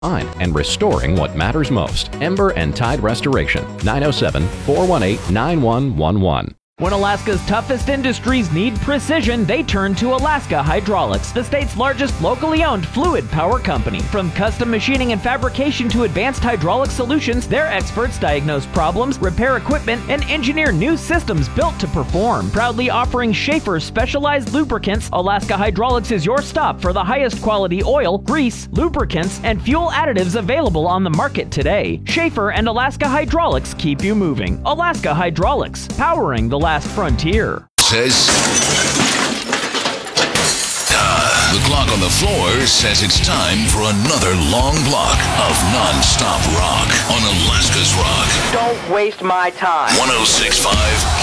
and restoring what matters most. Ember and Tide Restoration, 907-418-9111. When Alaska's toughest industries need precision, they turn to Alaska Hydraulics, the state's largest locally owned fluid power company. From custom machining and fabrication to advanced hydraulic solutions, their experts diagnose problems, repair equipment, and engineer new systems built to perform. Proudly offering Schaefer's specialized lubricants, Alaska Hydraulics is your stop for the highest quality oil, grease, lubricants, and fuel additives available on the market today. Schaefer and Alaska Hydraulics keep you moving. Alaska Hydraulics, powering the last frontier. Says the clock on the floor says it's time for another long block of non-stop rock on Alaska's Rock. Don't waste my time. 106.5